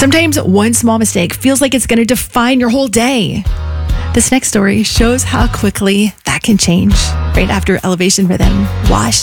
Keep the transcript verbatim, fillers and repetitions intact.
Sometimes one small mistake feels like it's going to define your whole day. This next story shows how quickly that can change. Right after Elevation Rhythm, Wash.